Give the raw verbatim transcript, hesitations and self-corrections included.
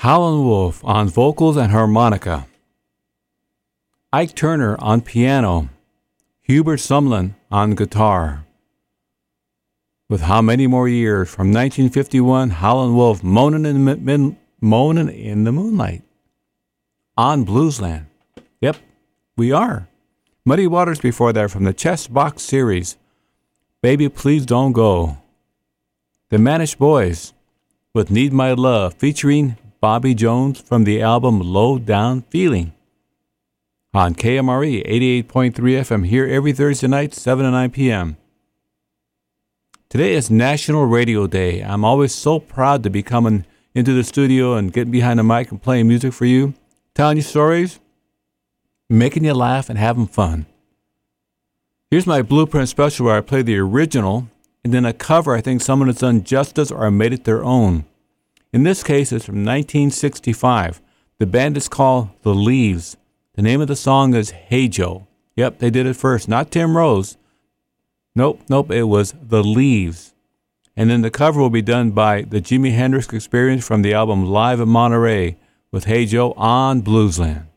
Howlin' Wolf on vocals and harmonica. Ike Turner on piano. Hubert Sumlin on guitar. With How Many More Years from nineteen fifty-one, Howlin' Wolf, Moanin' in, the min- Moanin' in the Moonlight. On Bluesland. Yep, we are. Muddy Waters before that from the Chess Box series. Baby Please Don't Go. The Manish Boys with Need My Love featuring Bobby Jones from the album Low Down Feeling. On K M R E eighty-eight point three F M here every Thursday night, seven to nine p.m. Today is National Radio Day. I'm always so proud to be coming into the studio and getting behind the mic and playing music for you, telling you stories, making you laugh, and having fun. Here's my Blueprint special where I play the original and then a cover I think someone has done justice or made it their own. In this case, it's from nineteen sixty-five. The band is called The Leaves. The name of the song is Hey Joe. Yep, they did it first. Not Tim Rose. Nope, nope, it was The Leaves. And then the cover will be done by the Jimi Hendrix Experience from the album Live at Monterey with Hey Joe on Bluesland.